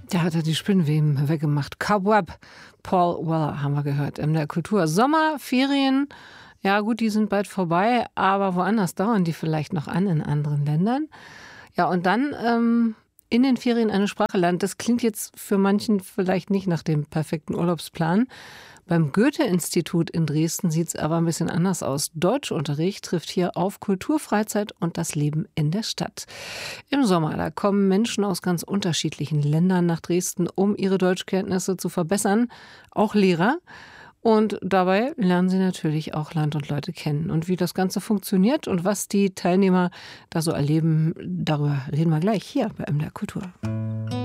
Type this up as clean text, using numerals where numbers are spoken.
Der hat ja die Spinnweben weggemacht. Cobweb, Paul Weller haben wir gehört in der Kultur. Sommerferien, ja gut, die sind bald vorbei, aber woanders dauern die vielleicht noch an, in anderen Ländern. Ja, und dann in den Ferien eine Sprache lernen. Das klingt jetzt für manchen vielleicht nicht nach dem perfekten Urlaubsplan. Beim Goethe-Institut in Dresden sieht es aber ein bisschen anders aus. Deutschunterricht trifft hier auf Kulturfreizeit und das Leben in der Stadt. Im Sommer, da kommen Menschen aus ganz unterschiedlichen Ländern nach Dresden, um ihre Deutschkenntnisse zu verbessern, auch Lehrer. Und dabei lernen sie natürlich auch Land und Leute kennen. Und wie das Ganze funktioniert und was die Teilnehmer da so erleben, darüber reden wir gleich hier bei MDR Kultur.